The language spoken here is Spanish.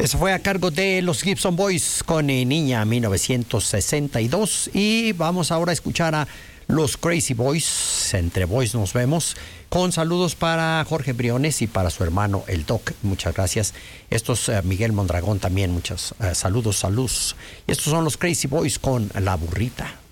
Eso fue a cargo de los Gibson Boys con Niña 1962. Y vamos ahora a escuchar a los Crazy Boys. Entre Boys nos vemos. Con saludos para Jorge Briones y para su hermano el Doc. Muchas gracias. Estos Miguel Mondragón también. Muchos saludos. Y estos son los Crazy Boys con La Burrita.